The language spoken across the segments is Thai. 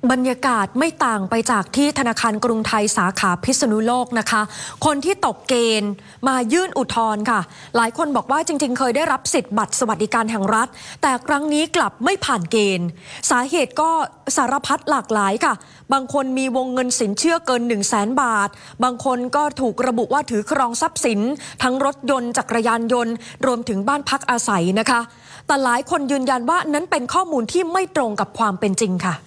บรรยากาศไม่ต่างไปจากที่ธนาคารกรุงไทยสาขาพิษณุโลกนะคะคนที่ตกเกณฑ์มายื่นอุทธรณ์ค่ะหลายคนบอกว่าจริงๆเคยได้รับสิทธิ์บัตรสวัสดิการแห่งรัฐแต่ครั้งนี้กลับไม่ผ่านเกณฑ์สาเหตุก็สารพัดหลากหลายค่ะบางคนมีวงเงินสินเชื่อเกิน 100,000 บาทบางคนก็ถูกระบุว่าถือครองทรัพย์สินทั้งรถยนต์จักรยานยนต์รวมถึงบ้านพักอาศัยนะคะแต่หลายคนยืนยันว่านั้นเป็นข้อมูลที่ไม่ตรงกับความเป็นจริงค่ะ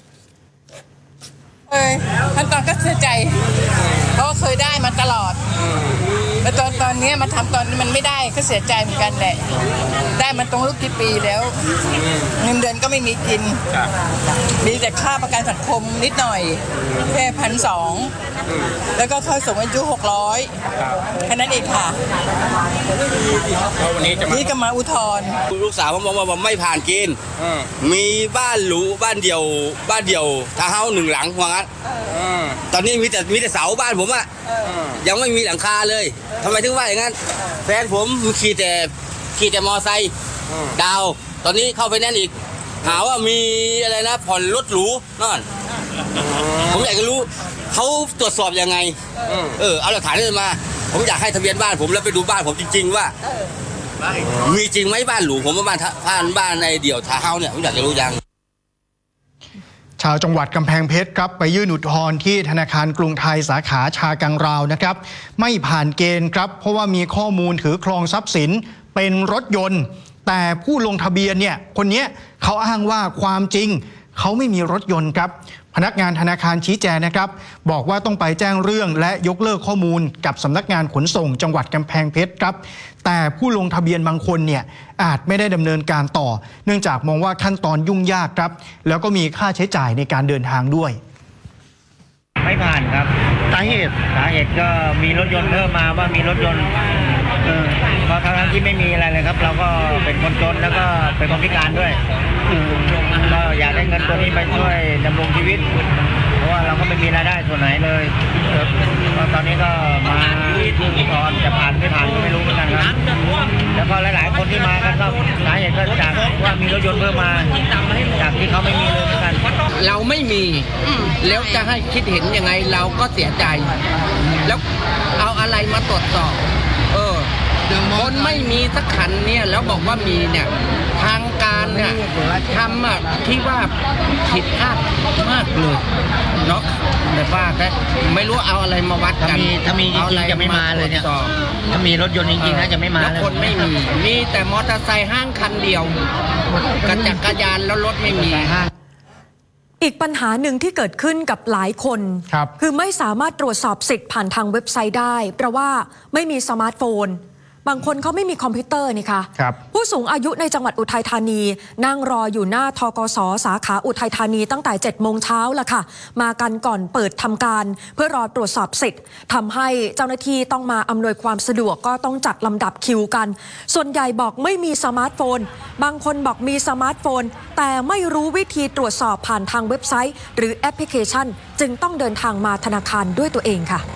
ขั้นตอนก็เสียใจเพราะเคยได้มาตลอดแต่ตอนนี้มาทำตอนนี้มันไม่ได้ก็เสียใจเหมือนกันแหละได้มันตรงลูกกี่ปีแล้วเงินเดือนก็ไม่มีกินมีแต่ค่าประกันสังคมนิดหน่อยแค่1,200แล้วก็เข้าสูงอายุ600แค่นั้นเองค่ะวันนี้ก็มาอุทธรณ์ลูกสาวผมบอกว่าไม่ผ่านเกณฑ์มีบ้านหรูบ้านเดี่ยวทาวน์เฮาส์1 หลังว่างั้นตอนนี้มีแต่เสาบ้านผมอะยังไม่มีหลังคาเลยทำไมถึงว่าอย่างนั้นแฟนผมขี่แต่มอไซค์ดาวตอนนี้เข้าไปแน่นอีกหาว่ามีอะไรนะผ่อนรถหรูนั่นผมอยากจะรู้เขาตรวจสอบยังไงเอาหลักฐานนี้มาผมอยากให้ทะเบียนบ้านผมแล้วไปดูบ้านผมจริงๆว่ามีจริงไหมบ้านหรูผมว่าบ้านในเดี่ยวทาวน์เฮาส์เนี่ยผมอยากจะรู้ยังชาวจังหวัดกำแพงเพชรครับไปยื่นอุทธรณ์ที่ธนาคารกรุงไทยสาขาชากังราวนะครับไม่ผ่านเกณฑ์ครับเพราะว่ามีข้อมูลถือครองทรัพย์สินเป็นรถยนต์แต่ผู้ลงทะเบียนเนี่ยคนนี้เขาอ้างว่าความจริงเขาไม่มีรถยนต์ครับพนักงานธนาคารชี้แจงนะครับบอกว่าต้องไปแจ้งเรื่องและยกเลิกข้อมูลกับสำนักงานขนส่งจังหวัดกำแพงเพชรครับแต่ผู้ลงทะเบียนบางคนเนี่ยอาจไม่ได้ดำเนินการต่อเนื่องจากมองว่าขั้นตอนยุ่งยากครับแล้วก็มีค่าใช้จ่ายในการเดินทางด้วยไม่ผ่านครับสาเหตุก็มีรถยนต์เพิ่มมาว่ามีรถยนต์เพราะทั้งที่ไม่มีอะไรเลยครับเราก็เป็นคนจนแล้วก็เป็นคนพิการด้วยก็อยากได้เงินตัวนี้ไปช่วยดำรงชีวิตเพราะว่าเราก็ไม่มีรายได้ส่วนไหนเลยตอนนี้ก็มายื่นอุทธรณ์จะผ่านไม่ผ่านก็ไม่รู้เหมือนกันครับแล้วก็หลายๆคนที่มากันก็สาเหตุก็จากว่ามีรถยนต์เพิ่มมาจากที่เขาไม่มีเลยเหมือนกันเราไม่มีแล้วจะให้คิดเห็นยังไงเราก็เสียใจแล้วเอาอะไรมาตรวจสอบคนไม่มีสักคันเนี่ยแล้วบอกว่ามีเนี่ยทางการเนี่ยทำที่ว่าผิดพลาดมากเลยเนาะแบบว่าไม่รู้เอาอะไรมาวัดกันถ้ามีจริงๆจะไม่มาเลยเนี่ยถ้ามีรถยนต์จริงๆน่าจะไม่มาแล้วคนไม่มีแต่มอเตอร์ไซค์ห้างคันเดียวกับจักรยานแล้วรถไม่มีอีกปัญหาหนึ่งที่เกิดขึ้นกับหลายคนคือไม่สามารถตรวจสอบสิทธิ์ผ่านทางเว็บไซต์ได้เพราะว่าไม่มีสมาร์ทโฟนบางคนเขาไม่มีคอมพิวเตอร์นี่ค่ะผู้สูงอายุในจังหวัดอุทัยธานีนั่งรออยู่หน้าธกส.สาขาอุทัยธานีตั้งแต่ 7 โมงเช้าละค่ะมากันก่อนเปิดทำการเพื่อรอตรวจสอบสิทธิ์ทำให้เจ้าหน้าที่ต้องมาอำนวยความสะดวกก็ต้องจัดลำดับคิวกันส่วนใหญ่บอกไม่มีสมาร์ทโฟนบางคนบอกมีสมาร์ทโฟนแต่ไม่รู้วิธีตรวจสอบผ่านทางเว็บไซต์หรือแอปพลิเคชันจึงต้องเดินทางมาธนาคารด้วยตัวเองค่ะ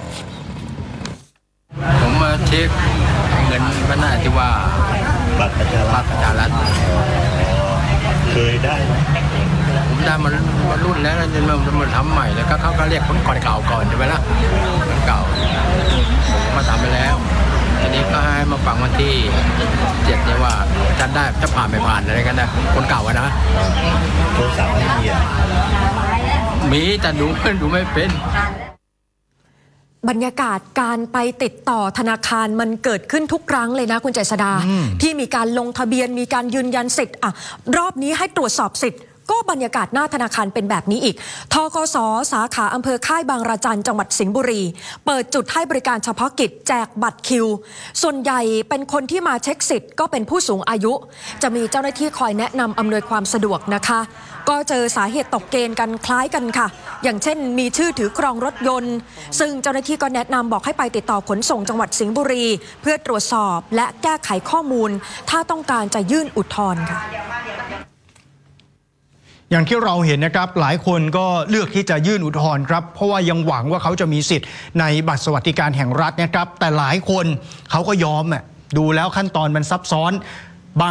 ผมมาเช็คเงินก็น่าจะว่าบัตรประชารัฐเคยได้ผมได้มารุ่นแล้วจนมาทำใหม่แล้วก็เขาก็เรียกคนก่อนเก่าก่อนใช่ไหมล่ะคนเก่าผมมาทำไปแล้วทีนี้ก็ให้มาฟังวันที่7เนี่ยว่าจะได้จะผ่านไม่ผ่านอะไรกันนะคนเก่าอะนะโทรศัพท์ไม่มีแต่ดูไม่เป็นบรรยากาศการไปติดต่อธนาคารมันเกิดขึ้นทุกครั้งเลยนะคุณเจษฎาที่มีการลงทะเบียนมีการยืนยันสิทธิ์รอบนี้ให้ตรวจสอบสิทธิ์ก็บรรยากาศหน้าธนาคารเป็นแบบนี้อีกธกส.สาขาอำเภอค่ายบางระจันจังหวัดสิงห์บุรีเปิดจุดให้บริการเฉพาะกิจแจกบัตรคิวส่วนใหญ่เป็นคนที่มาเช็คสิทธิ์ก็เป็นผู้สูงอายุจะมีเจ้าหน้าที่คอยแนะนำอำนวยความสะดวกนะคะก็เจอสาเหตุตกเกณฑ์กันคล้ายกันค่ะอย่างเช่นมีชื่อถือครองรถยนต์ซึ่งเจ้าหน้าที่ก็แนะนำบอกให้ไปติดต่อขนส่งจังหวัดสิงห์บุรีเพื่อตรวจสอบและแก้ไขข้อมูลถ้าต้องการจะยื่นอุทธรณ์ค่ะอย่างที่เราเห็นนะครับหลายคนก็เลือกที่จะยื่นอุทธรณ์ครับเพราะว่ายังหวังว่าเขาจะมีสิทธิ์ในบัตรสวัสดิการแห่งรัฐนะครับแต่หลายคนเขาก็ยอมดูแล้วขั้นตอนมันซับซ้อน